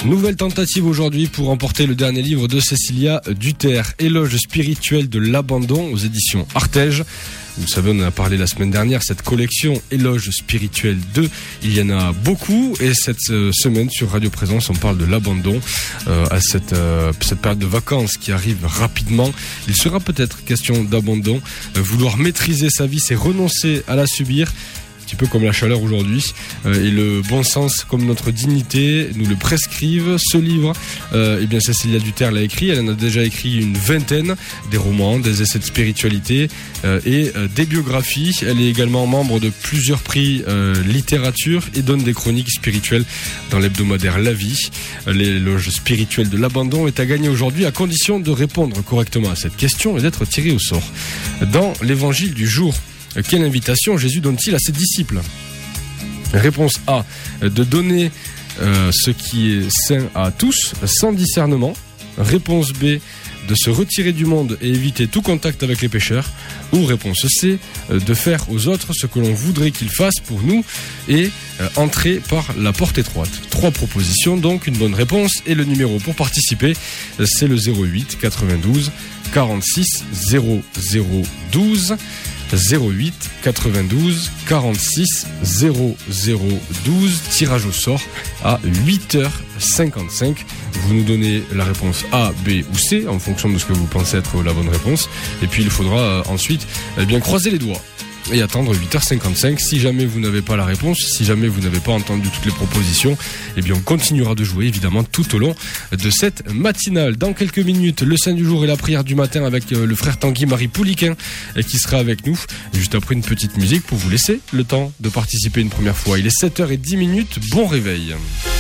Nouvelle tentative aujourd'hui pour remporter le dernier livre de Cécilia Duterre, Éloge spirituel de l'abandon aux éditions Artege. Vous savez, on en a parlé la semaine dernière, cette collection Éloge spirituel 2, il y en a beaucoup et cette semaine sur Radio Présence, on parle de l'abandon à cette période de vacances qui arrive rapidement. Il sera peut-être question d'abandon. Vouloir maîtriser sa vie, c'est renoncer à la subir. Un petit peu comme la chaleur aujourd'hui, et le bon sens comme notre dignité nous le prescrivent. Ce livre, bien Cécilia Duterre l'a écrit, elle en a déjà écrit une vingtaine, des romans, des essais de spiritualité et des biographies. Elle est également membre de plusieurs prix littérature et donne des chroniques spirituelles dans l'hebdomadaire La Vie. L'éloge spirituel de l'abandon est à gagner aujourd'hui à condition de répondre correctement à cette question et d'être tiré au sort. Dans l'évangile du jour, quelle invitation Jésus donne-t-il à ses disciples? Réponse A, de donner ce qui est sain à tous, sans discernement. Réponse B, de se retirer du monde et éviter tout contact avec les pécheurs. Ou réponse C, de faire aux autres ce que l'on voudrait qu'ils fassent pour nous et entrer par la porte étroite. 3 propositions, donc une bonne réponse. Et le numéro pour participer, c'est le 08 92 46 00 12. 08 92 46 00 12. Tirage au sort à 8h55. Vous nous donnez la réponse A, B ou C en fonction de ce que vous pensez être la bonne réponse. Et puis il faudra ensuite croiser les doigts et attendre 8h55. Si jamais vous n'avez pas la réponse, si jamais vous n'avez pas entendu toutes les propositions, on continuera de jouer évidemment tout au long de cette matinale. Dans quelques minutes, le Saint du jour et la prière du matin avec le frère Tanguy-Marie Pouliquin qui sera avec nous juste après une petite musique pour vous laisser le temps de participer une première fois. Il est 7h10, bon réveil.